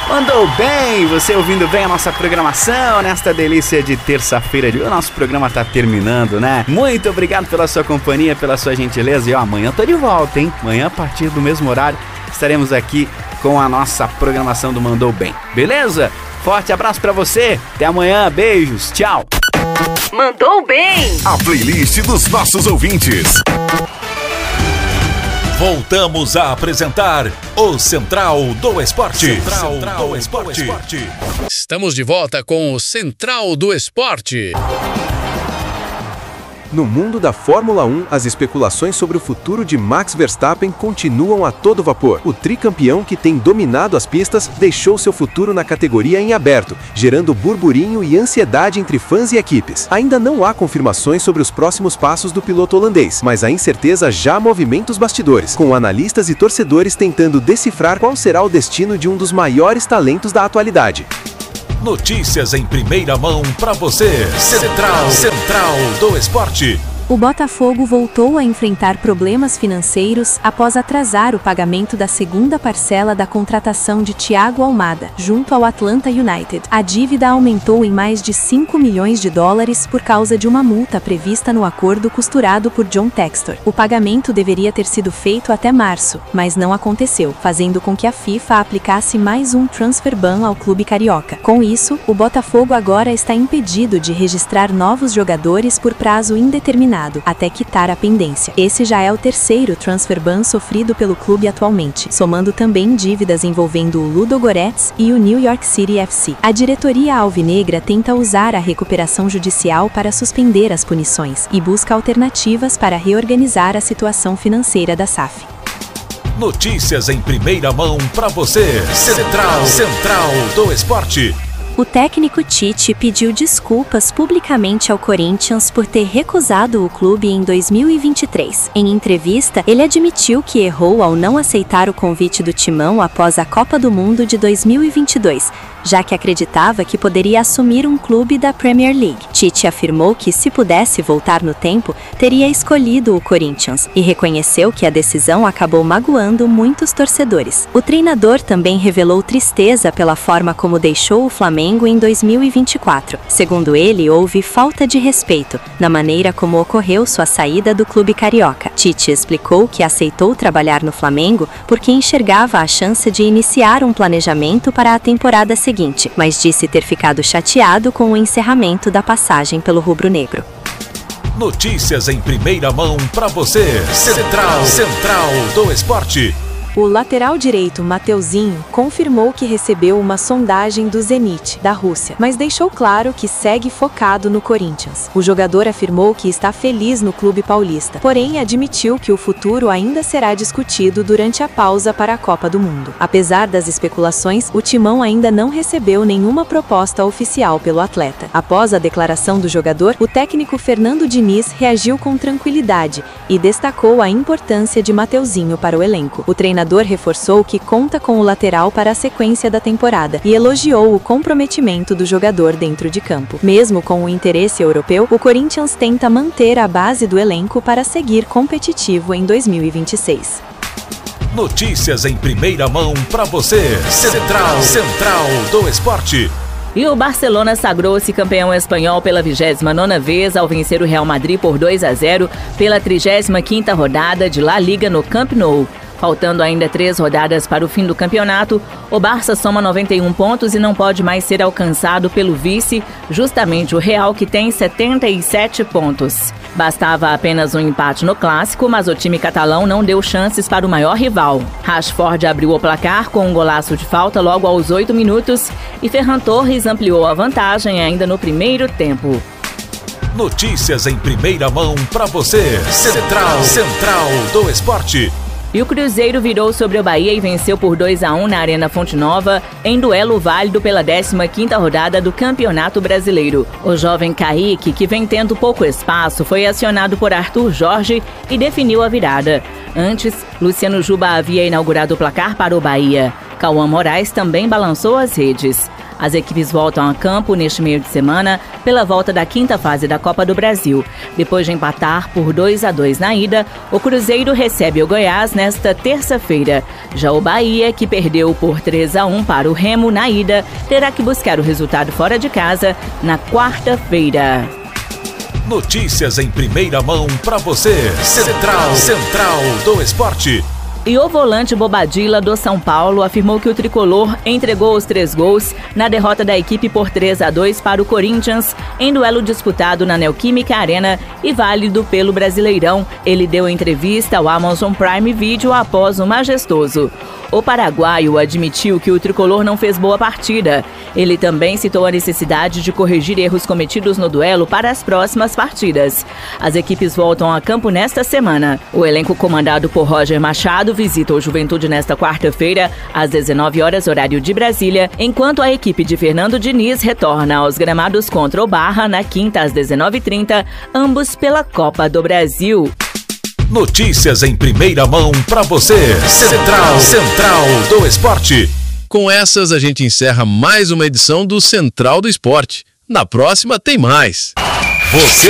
Mandou bem, você ouvindo bem a nossa programação nesta delícia de terça-feira. O nosso programa tá terminando, né? Muito obrigado pela sua companhia, pela sua gentileza. E amanhã eu tô de volta, hein? Amanhã, a partir do mesmo horário, estaremos aqui com a nossa programação do Mandou Bem. Beleza? Forte abraço pra você. Até amanhã. Beijos. Tchau. Mandou Bem. A playlist dos nossos ouvintes. Voltamos a apresentar o Central do Esporte. Central do Esporte. Estamos de volta com o Central do Esporte. No mundo da Fórmula 1, as especulações sobre o futuro de Max Verstappen continuam a todo vapor. O tricampeão, que tem dominado as pistas, deixou seu futuro na categoria em aberto, gerando burburinho e ansiedade entre fãs e equipes. Ainda não há confirmações sobre os próximos passos do piloto holandês, mas a incerteza já movimenta os bastidores, com analistas e torcedores tentando decifrar qual será o destino de um dos maiores talentos da atualidade. Notícias em primeira mão para você. Central do Esporte. O Botafogo voltou a enfrentar problemas financeiros após atrasar o pagamento da segunda parcela da contratação de Thiago Almada, junto ao Atlanta United. A dívida aumentou em mais de 5 milhões de dólares por causa de uma multa prevista no acordo costurado por John Textor. O pagamento deveria ter sido feito até março, mas não aconteceu, fazendo com que a FIFA aplicasse mais um transfer ban ao clube carioca. Com isso, o Botafogo agora está impedido de registrar novos jogadores por prazo indeterminado, até quitar a pendência. Esse já é o terceiro transfer ban sofrido pelo clube atualmente, somando também dívidas envolvendo o Ludogorets e o New York City FC. A diretoria alvinegra tenta usar a recuperação judicial para suspender as punições e busca alternativas para reorganizar a situação financeira da SAF. Notícias em primeira mão para você. Central do Esporte. O técnico Tite pediu desculpas publicamente ao Corinthians por ter recusado o clube em 2023. Em entrevista, ele admitiu que errou ao não aceitar o convite do Timão após a Copa do Mundo de 2022, já que acreditava que poderia assumir um clube da Premier League. Tite afirmou que, se pudesse voltar no tempo, teria escolhido o Corinthians e reconheceu que a decisão acabou magoando muitos torcedores. O treinador também revelou tristeza pela forma como deixou o Flamengo em 2024. Segundo ele, houve falta de respeito na maneira como ocorreu sua saída do clube carioca. Tite explicou que aceitou trabalhar no Flamengo porque enxergava a chance de iniciar um planejamento para a temporada seguinte, mas disse ter ficado chateado com o encerramento da passagem pelo rubro-negro. Notícias em primeira mão para você. Central do Esporte. O lateral direito Mateuzinho confirmou que recebeu uma sondagem do Zenit, da Rússia, mas deixou claro que segue focado no Corinthians. O jogador afirmou que está feliz no clube paulista, porém admitiu que o futuro ainda será discutido durante a pausa para a Copa do Mundo. Apesar das especulações, o Timão ainda não recebeu nenhuma proposta oficial pelo atleta. Após a declaração do jogador, o técnico Fernando Diniz reagiu com tranquilidade e destacou a importância de Mateuzinho para o elenco. O treinador reforçou que conta com o lateral para a sequência da temporada e elogiou o comprometimento do jogador dentro de campo. Mesmo com o interesse europeu, o Corinthians tenta manter a base do elenco para seguir competitivo em 2026. Notícias em primeira mão para você. Central do Esporte. E o Barcelona sagrou-se campeão espanhol pela 29ª vez ao vencer o Real Madrid por 2-0 pela 35ª rodada de La Liga no Camp Nou. Faltando ainda 3 rodadas para o fim do campeonato, o Barça soma 91 pontos e não pode mais ser alcançado pelo vice, justamente o Real, que tem 77 pontos. Bastava apenas um empate no clássico, mas o time catalão não deu chances para o maior rival. Rashford abriu o placar com um golaço de falta logo aos 8 minutos e Ferran Torres ampliou a vantagem ainda no primeiro tempo. Notícias em primeira mão para você. Central do Esporte. E o Cruzeiro virou sobre o Bahia e venceu por 2-1 na Arena Fonte Nova, em duelo válido pela 15ª rodada do Campeonato Brasileiro. O jovem Kaique, que vem tendo pouco espaço, foi acionado por Arthur Jorge e definiu a virada. Antes, Luciano Juba havia inaugurado o placar para o Bahia. Cauã Moraes também balançou as redes. As equipes voltam a campo neste meio de semana pela volta da quinta fase da Copa do Brasil. Depois de empatar por 2-2 na ida, o Cruzeiro recebe o Goiás nesta terça-feira. Já o Bahia, que perdeu por 3-1 para o Remo na ida, terá que buscar o resultado fora de casa na quarta-feira. Notícias em primeira mão para você. Central do Esporte. E o volante Bobadilla do São Paulo afirmou que o tricolor entregou os 3 gols na derrota da equipe por 3-2 para o Corinthians em duelo disputado na Neoquímica Arena e válido pelo Brasileirão. Ele deu entrevista ao Amazon Prime Video após o majestoso. O paraguaio admitiu que o tricolor não fez boa partida. Ele também citou a necessidade de corrigir erros cometidos no duelo para as próximas partidas. As equipes voltam a campo nesta semana. O elenco comandado por Roger Machado visita o Juventude nesta quarta-feira, às 19 horas, horário de Brasília, enquanto a equipe de Fernando Diniz retorna aos gramados contra o Barra na quinta, às 19h30, ambos pela Copa do Brasil. Notícias em primeira mão para você. Central do Esporte. Com essas, a gente encerra mais uma edição do Central do Esporte. Na próxima tem mais. Você